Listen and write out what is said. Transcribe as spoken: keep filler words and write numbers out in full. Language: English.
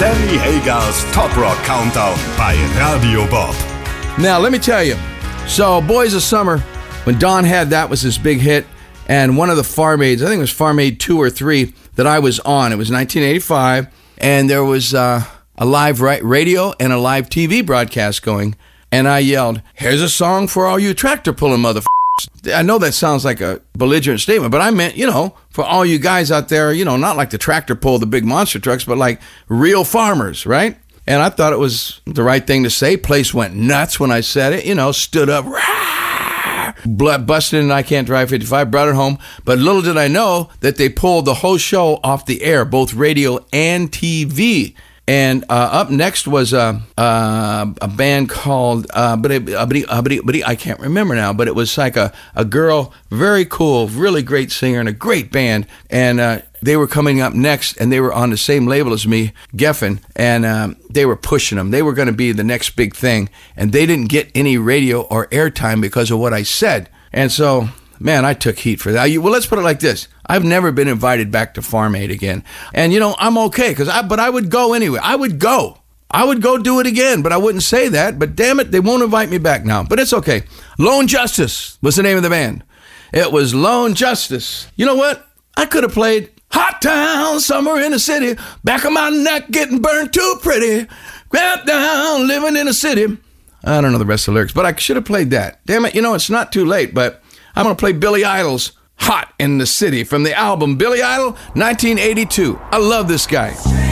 Sammy Hagar's Top Rock Countdown bei Radio Bob. Now, let me tell you. So, Boys of Summer, when Don had that, was his big hit. And one of the Farm Aids, I think it was Farm Aid two or three, that I was on. It was nineteen eighty-five. And there was uh, a live radio and a live T V broadcast going. And I yelled, "Here's a song for all you tractor pulling motherfuckers." I know that sounds like a belligerent statement, but I meant, you know, for all you guys out there, you know, not like the tractor pull, the big monster trucks, but like real farmers, right? And I thought it was the right thing to say. Place went nuts when I said it, you know, stood up, rah, blood busted in I Can't Drive fifty-five, brought it home. But little did I know that they pulled the whole show off the air, both radio and T V. And uh, up next was uh, uh, a band called, uh, but it, uh, but uh, but I can't remember now, but it was like a, a girl, very cool, really great singer and a great band. And uh, they were coming up next, and they were on the same label as me, Geffen, and um, they were pushing them. They were going to be the next big thing, and they didn't get any radio or airtime because of what I said. And so, man, I took heat for that. You, well, let's put it like this. I've never been invited back to Farm Aid again. And, you know, I'm okay, because I, but I would go anyway. I would go. I would go do it again, but I wouldn't say that. But damn it, they won't invite me back now. But it's okay. Lone Justice was the name of the band. It was Lone Justice. You know what? I could have played Hot Town, Summer in the City, back of my neck getting burned too pretty, grab down, living in the city. I don't know the rest of the lyrics, but I should have played that. Damn it, you know, it's not too late, but I'm going to play Billy Idol's Hot in the City from the album Billy Idol, nineteen eighty-two. I love this guy.